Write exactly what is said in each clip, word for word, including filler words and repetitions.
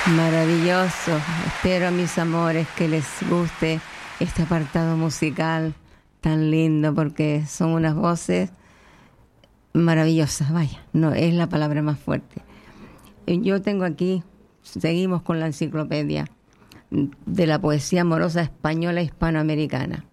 Maravilloso. Espero, mis amores, que les guste este apartado musical tan lindo, porque son unas voces maravillosas. Vaya, no es la palabra más fuerte. Yo tengo aquí, seguimos con la enciclopedia de la poesía amorosa española hispanoamericana.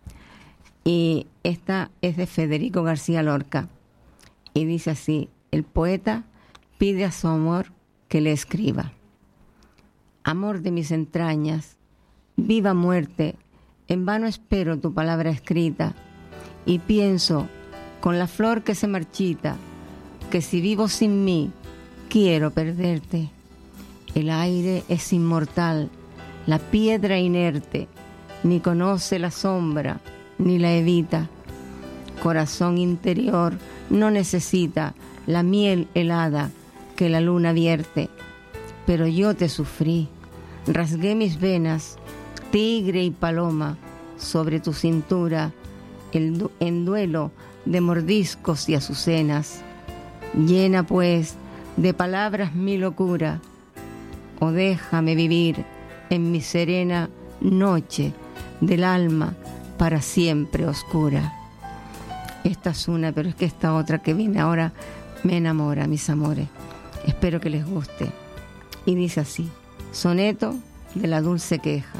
Y esta es de Federico García Lorca. Y dice así: el poeta pide a su amor que le escriba. Amor de mis entrañas, viva muerte, en vano espero tu palabra escrita, y pienso, con la flor que se marchita, que si vivo sin mí, quiero perderte. El aire es inmortal, la piedra inerte, ni conoce la sombra, ni la evita. Corazón interior no necesita la miel helada que la luna vierte. Pero yo te sufrí, rasgué mis venas, tigre y paloma, sobre tu cintura, el du- en duelo de mordiscos y azucenas. Llena pues de palabras mi locura, o déjame vivir en mi serena noche del alma para siempre oscura. Esta es una, pero es que esta otra que viene ahora me enamora, mis amores. Espero que les guste. Y dice así: soneto de la dulce queja.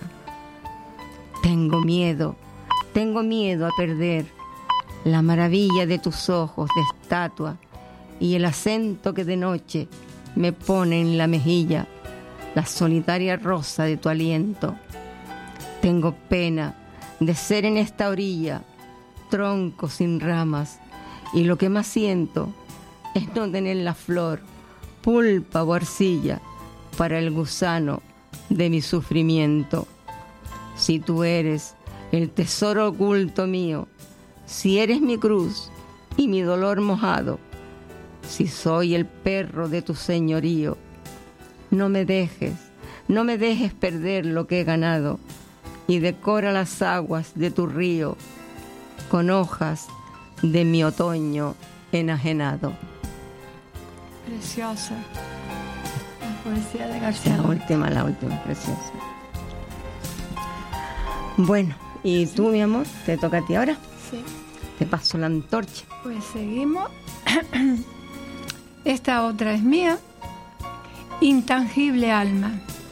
Tengo miedo, tengo miedo a perder la maravilla de tus ojos de estatua y el acento que de noche me pone en la mejilla la solitaria rosa de tu aliento. Tengo pena de ser en esta orilla tronco sin ramas, y lo que más siento es no tener la flor, pulpa o arcilla para el gusano de mi sufrimiento. Si tú eres el tesoro oculto mío, si eres mi cruz y mi dolor mojado, si soy el perro de tu señorío, no me dejes, no me dejes perder lo que he ganado, y decora las aguas de tu río con hojas de mi otoño enajenado. Preciosa. La poesía de García La Lorca. última, la última, preciosa. Bueno, y tú, mi amor, te toca a ti ahora. Sí. Te paso la antorcha. Pues seguimos. Esta otra es mía. Intangible alma.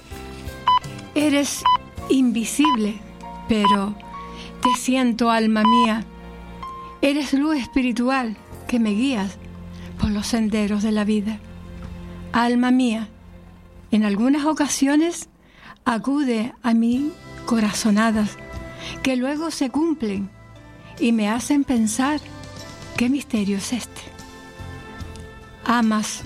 Eres invisible, pero te siento, alma mía. Eres luz espiritual que me guías por los senderos de la vida. Alma mía, en algunas ocasiones acude a mí corazonadas que luego se cumplen y me hacen pensar qué misterio es este. Amas,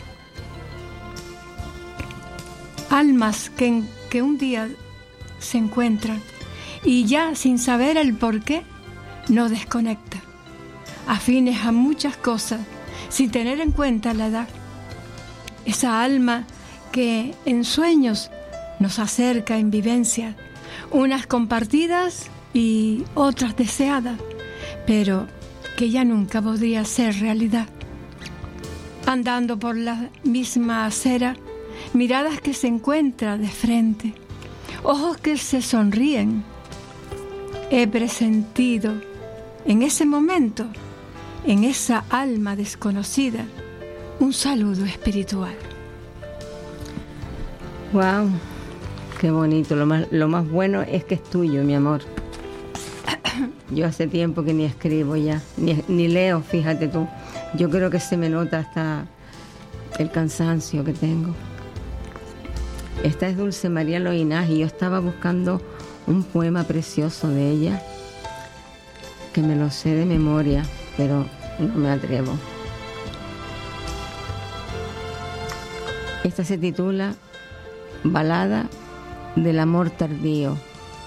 almas que, que un día se encuentran y ya sin saber el por qué no desconecta, afines a muchas cosas sin tener en cuenta la edad. Esa alma que en sueños nos acerca en vivencias, unas compartidas y otras deseadas, pero que ya nunca podría ser realidad. Andando por la misma acera, miradas que se encuentran de frente, ojos que se sonríen. He presentido en ese momento, en esa alma desconocida, un saludo espiritual. Wow, qué bonito. Lo más, lo más bueno es que es tuyo, mi amor. Yo hace tiempo que ni escribo ya, ni, ni leo, fíjate tú. Yo creo que se me nota hasta el cansancio que tengo. Esta es Dulce María Loinás y yo estaba buscando un poema precioso de ella, que me lo sé de memoria, pero no me atrevo. Esta se titula Balada del amor tardío.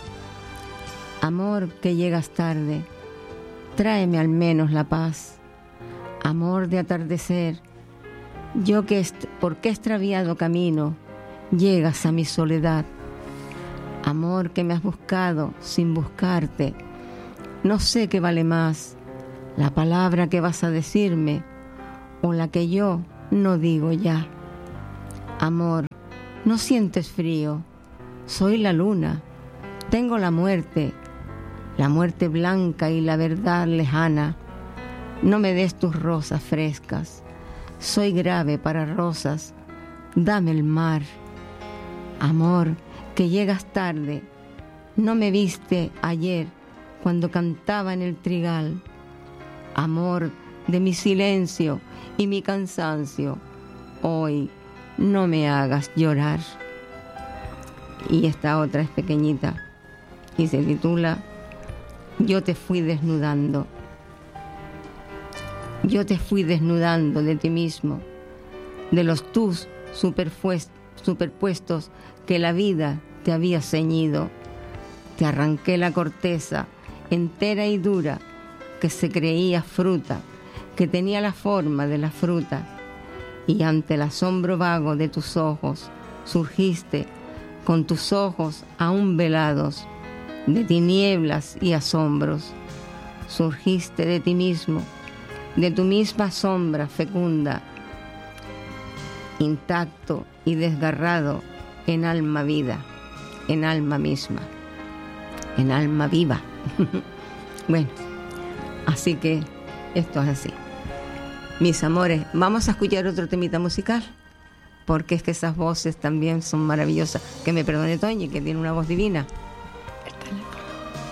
Amor que llegas tarde, tráeme al menos la paz. Amor de atardecer, yo que est- por qué extraviado camino llegas a mi soledad. Amor que me has buscado sin buscarte, no sé qué vale más, la palabra que vas a decirme o la que yo no digo ya. Amor, No sientes frío, soy la luna, tengo la muerte, la muerte blanca y la verdad lejana. No me des tus rosas frescas, soy grave para rosas, dame el mar. Amor, que llegas tarde, no me viste ayer cuando cantaba en el trigal. Amor de mi silencio y mi cansancio, hoy no me hagas llorar. Y esta otra es pequeñita y se titula Yo te fui desnudando. Yo te fui desnudando de ti mismo, de los tus superpuestos que la vida te había ceñido. Te arranqué la corteza entera y dura que se creía fruta, que tenía la forma de la fruta, y ante el asombro vago de tus ojos surgiste con tus ojos aún velados de tinieblas y asombros. Surgiste de ti mismo, de tu misma sombra fecunda, intacto y desgarrado en alma vida, en alma misma, en alma viva. Bueno, así que esto es así. Mis amores, vamos a escuchar otro temita musical, porque es que esas voces también son maravillosas. Que me perdone Toñi, que tiene una voz divina.